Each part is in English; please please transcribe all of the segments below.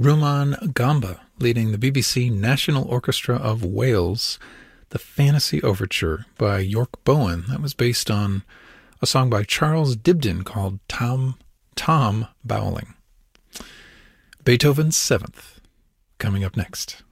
Rumaan Gamba leading the BBC National Orchestra of Wales, the Fantasy Overture by York Bowen. That was based on a song by Charles Dibdin called Tom Bowling. Beethoven's Seventh, coming up next.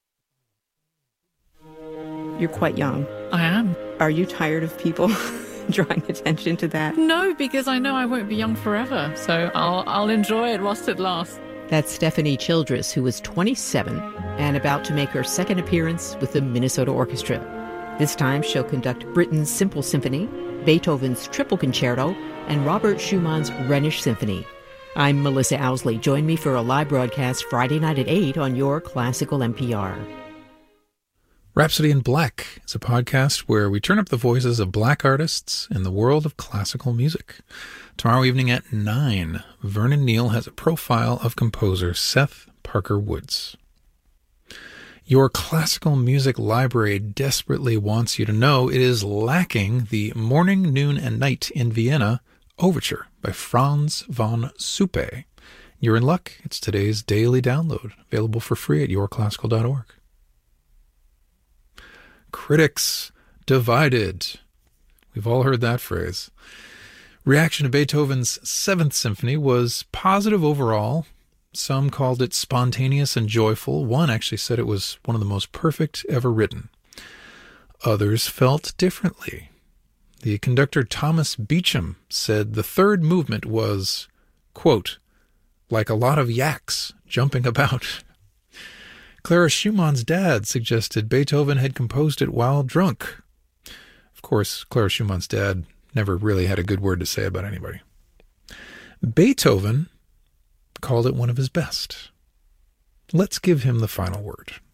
You're quite young. I am. Are you tired of people drawing attention to that? No, because I know I won't be young forever, so I'll enjoy it whilst it lasts. That's Stephanie Childress, who is 27 and about to make her second appearance with the Minnesota Orchestra. This time she'll conduct Britten's Simple Symphony, Beethoven's Triple Concerto, and Robert Schumann's Rhenish Symphony. I'm Melissa Owsley. Join me for a live broadcast Friday night at 8 on your Classical NPR. Rhapsody in Black is a podcast where we turn up the voices of black artists in the world of classical music. Tomorrow evening at 9, Vernon Neal has a profile of composer Seth Parker Woods. Your classical music library desperately wants you to know it is lacking the Morning, Noon, and Night in Vienna Overture by Franz von Suppe. You're in luck. It's today's daily download, available for free at yourclassical.org. Critics divided. We've all heard that phrase. Reaction to Beethoven's Seventh Symphony was positive overall. Some called it spontaneous and joyful. One actually said it was one of the most perfect ever written. Others felt differently. The conductor Thomas Beecham said the third movement was, quote, like a lot of yaks jumping about. Clara Schumann's dad suggested Beethoven had composed it while drunk. Of course, Clara Schumann's dad never really had a good word to say about anybody. Beethoven called it one of his best. Let's give him the final word.